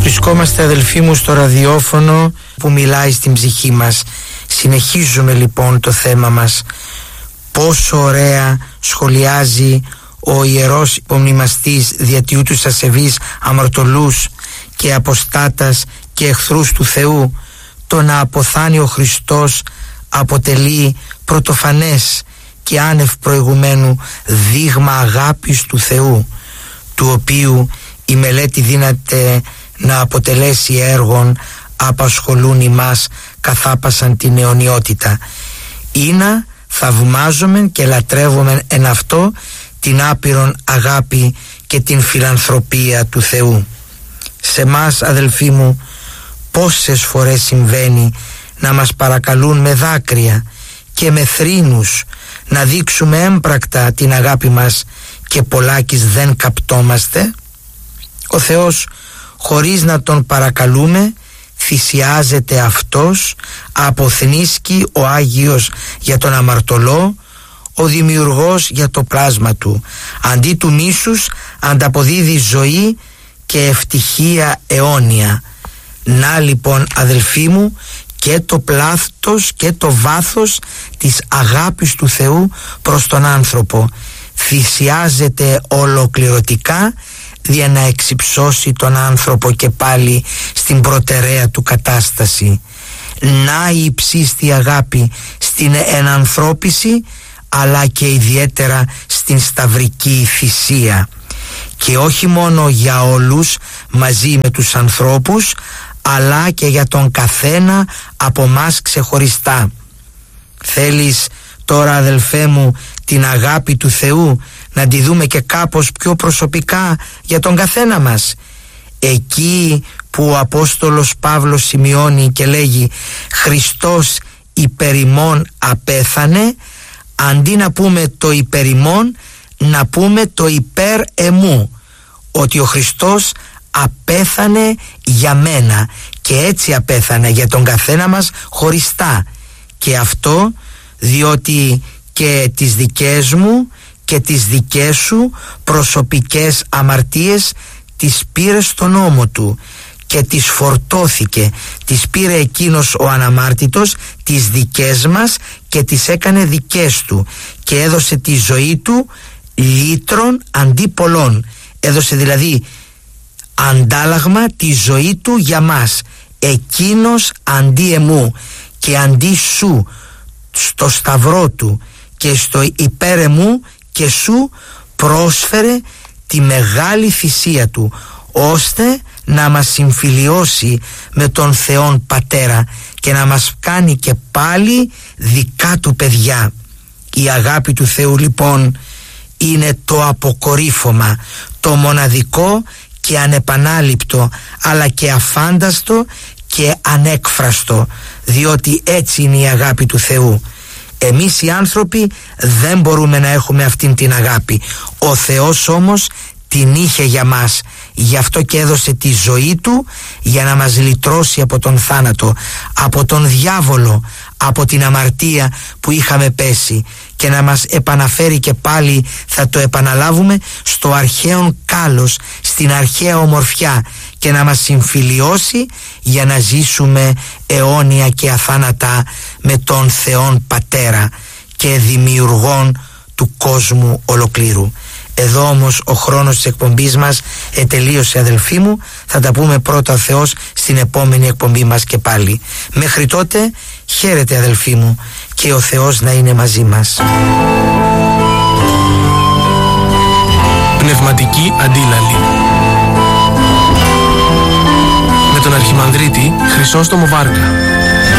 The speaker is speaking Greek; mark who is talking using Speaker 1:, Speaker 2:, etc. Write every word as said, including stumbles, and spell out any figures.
Speaker 1: Βρισκόμαστε, αδελφοί μου, στο ραδιόφωνο που μιλάει στην ψυχή μας. Συνεχίζουμε λοιπόν το θέμα μας. Πόσο ωραία σχολιάζει ο ιερός υπομνημαστής διατιού τους ασεβείς αμαρτωλούς και αποστάτας και εχθρούς του Θεού. Το να αποθάνει ο Χριστός αποτελεί πρωτοφανές και άνευ προηγουμένου δείγμα αγάπης του Θεού, του οποίου η μελέτη δύναται να αποτελέσει έργων απασχολούν ημάς καθάπασαν την αιωνιότητα. Ήνα θαυμάζομεν και λατρεύομεν εν αυτό την άπειρον αγάπη και την φιλανθρωπία του Θεού. Σε μας, αδελφοί μου, πόσες φορές συμβαίνει να μας παρακαλούν με δάκρυα και με θρήνους να δείξουμε έμπρακτα την αγάπη μας και πολλάκις δεν καπτόμαστε. Ο Θεός, χωρίς να τον παρακαλούμε, θυσιάζεται αυτός, αποθνίσκει ο Άγιος για τον αμαρτωλό, ο Δημιουργός για το πλάσμα του. Αντί του μίσους ανταποδίδει ζωή και ευτυχία αιώνια. Να λοιπόν, αδελφοί μου, και το πλάθος και το βάθος της αγάπης του Θεού προς τον άνθρωπο. Θυσιάζεται ολοκληρωτικά για να εξυψώσει τον άνθρωπο και πάλι στην προτεραία του κατάσταση. Να η υψίστη αγάπη στην ενανθρώπιση, αλλά και ιδιαίτερα στην σταυρική θυσία, και όχι μόνο για όλους μαζί με τους ανθρώπους, αλλά και για τον καθένα από μας ξεχωριστά. Θέλεις τώρα, αδελφέ μου, την αγάπη του Θεού να τη δούμε και κάπως πιο προσωπικά για τον καθένα μας? Εκεί που ο Απόστολος Παύλος σημειώνει και λέγει «Χριστός υπέρ ημών απέθανε», αντί να πούμε το υπέρ ημών, να πούμε το υπέρ εμού, ότι ο Χριστός απέθανε για μένα και έτσι απέθανε για τον καθένα μας χωριστά. Και αυτό διότι και τις δικές μου και τις δικές σου προσωπικές αμαρτίες τις πήρε στον νόμο του και τις φορτώθηκε. Τις πήρε εκείνος ο αναμάρτητος, τις δικές μας, και τις έκανε δικές του και έδωσε τη ζωή του λύτρων αντί πολλών. Έδωσε δηλαδή αντάλλαγμα τη ζωή του για μας. Εκείνος αντί εμού και αντί σου, στο σταυρό του και στο υπέρ εμού και σου πρόσφερε τη μεγάλη θυσία του, ώστε να μας συμφιλιώσει με τον Θεόν Πατέρα και να μας κάνει και πάλι δικά του παιδιά. Η αγάπη του Θεού λοιπόν είναι το αποκορύφωμα, το μοναδικό και ανεπανάληπτο, αλλά και αφάνταστο και ανέκφραστο, διότι έτσι είναι η αγάπη του Θεού. Εμείς οι άνθρωποι δεν μπορούμε να έχουμε αυτήν την αγάπη. Ο Θεός όμως την είχε για μας, γι' αυτό και έδωσε τη ζωή του για να μας λυτρώσει από τον θάνατο, από τον διάβολο, από την αμαρτία που είχαμε πέσει, και να μας επαναφέρει και πάλι, θα το επαναλάβουμε, στο αρχαίον κάλος, στην αρχαία ομορφιά, και να μας συμφιλιώσει για να ζήσουμε αιώνια και αθάνατα με τον Θεόν Πατέρα και δημιουργόν του κόσμου ολοκλήρου. Εδώ όμως ο χρόνος της εκπομπής μας ετελείωσε, αδελφοί μου. Θα τα πούμε πρώτα ο Θεός στην επόμενη εκπομπή μας και πάλι. Μέχρι τότε χαίρετε, αδελφοί μου, και ο Θεός να είναι μαζί μας.
Speaker 2: Πνευματική αντίλαλη με τον Αρχιμανδρίτη Χρυσόστομο Βάρκα.